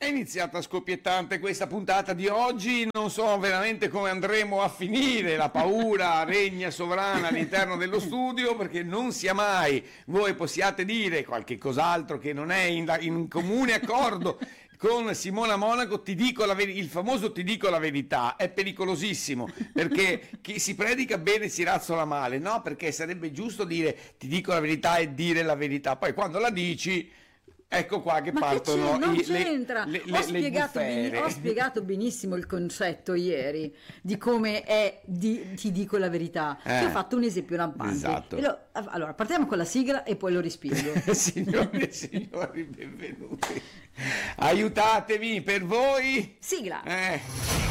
iniziata scoppiettante questa puntata di oggi, non so veramente come andremo a finire, la paura regna sovrana all'interno dello studio perché non sia mai voi possiate dire qualche cos'altro che non è in comune accordo con Simona Monaco. Ti dico il famoso ti dico la verità è pericolosissimo perché chi si predica bene si razzola male, no? Perché sarebbe giusto dire ti dico la verità e dire la verità, poi quando la dici ecco qua che partono non c'entra. Ho spiegato benissimo il concetto ieri di come è ti dico la verità. Ti ho fatto un esempio lampante. Esatto. Allora, partiamo con la sigla e poi lo rispiego. Signore e signori, benvenuti. Aiutatemi per voi. Sigla.